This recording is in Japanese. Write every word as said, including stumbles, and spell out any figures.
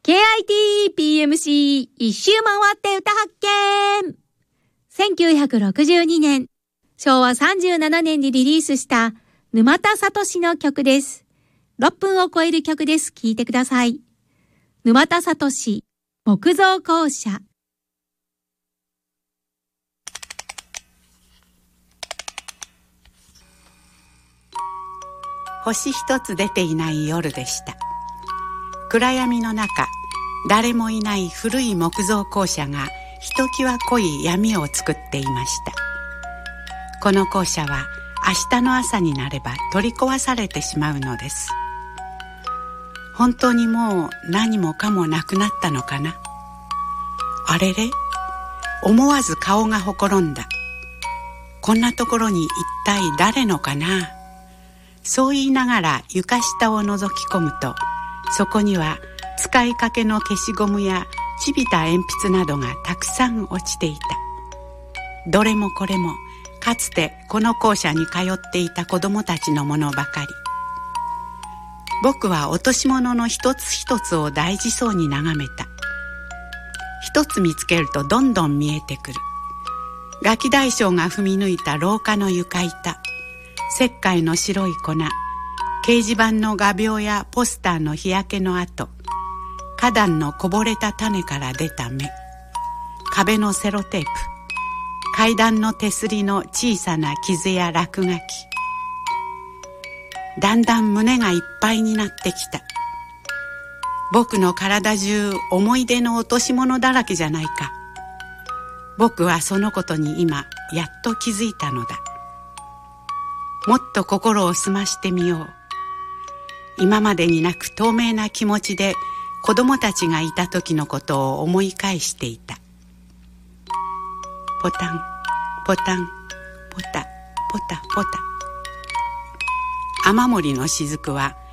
ケーアイティーピーエムシー 一周回って歌発見。せんきゅうひゃくろくじゅうにねん、しょうわさんじゅうななねんにリリースした沼田聡の曲です。ろっぷんを超える曲です。聴いてください。沼田聡、木造校舎。 星一つ出ていない夜でした。暗闇の中、誰もいない古い木造校舎がひときわ濃い闇を作っていました。この校舎は明日の朝になれば取り壊されてしまうのです。本当にもう何もかもなくなったのかな。あれれ、思わず顔がほころんだ。こんなところに一体誰のかな。そう言いながら床下を覗き込むと、そこには使いかけの消しゴムやちびた鉛筆などがたくさん落ちていた。どれもこれもかつてこの校舎に通っていた子どもたちのものばかり。僕は落とし物の一つ一つを大事そうに眺めた。一つ見つけるとどんどん見えてくる。ガキ大将が踏み抜いた廊下の床板、石灰の白い粉、掲示板の画鋲やポスターの日焼けの跡、花壇のこぼれた種から出た芽、壁のセロテープ、階段の手すりの小さな傷や落書き。だんだん胸がいっぱいになってきた。僕の体中思い出の落とし物だらけじゃないか。僕はそのことに今やっと気づいたのだ。もっと心を澄ましてみよう。今までになく透明な気持ちで子供たちがいた時のことを思い返していた。ポタンポタンポタポタポタ。雨漏りの雫は